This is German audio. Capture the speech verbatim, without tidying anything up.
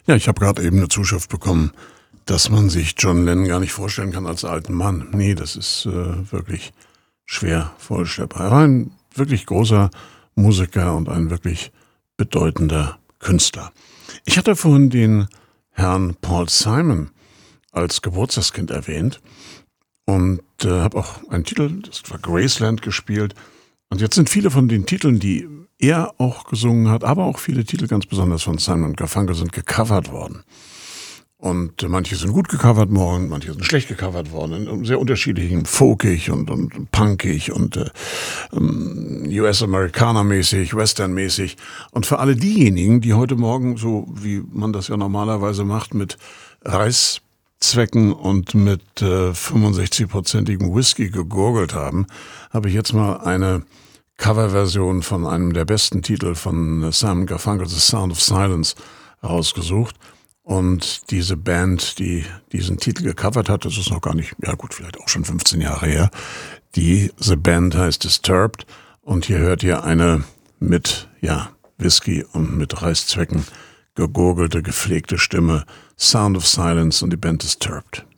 Ja, ich habe gerade eben eine Zuschrift bekommen, dass man sich John Lennon gar nicht vorstellen kann als alten Mann. Nee, das ist äh, wirklich schwer vorstellbar. Er war ein wirklich großer Musiker und ein wirklich bedeutender Künstler. Ich hatte vorhin den Herrn Paul Simon als Geburtstagskind erwähnt und äh, habe auch einen Titel, das war Graceland, gespielt. Und jetzt sind viele von den Titeln, die er auch gesungen hat, aber auch viele Titel, ganz besonders von Simon und Garfunkel, sind gecovert worden. Und äh, manche sind gut gecovert worden, manche sind schlecht gecovert worden, in sehr unterschiedlichen, folkig und, und punkig und äh, U S-Amerikaner-mäßig, Western-mäßig. Und für alle diejenigen, die heute Morgen, so wie man das ja normalerweise macht, mit Reißzwecken und mit äh, fünfundsechzig-prozentigem Whisky gegurgelt haben, habe ich jetzt mal eine Coverversion von einem der besten Titel von Simon Garfunkel, The Sound of Silence, rausgesucht. Und diese Band, die diesen Titel gecovert hat, das ist noch gar nicht, ja gut, vielleicht auch schon fünfzehn Jahre her. Diese Band heißt Disturbed und hier hört ihr eine mit, ja, Whisky und mit Reißzwecken gegurgelte, gepflegte Stimme, Sound of Silence und die Band Disturbed.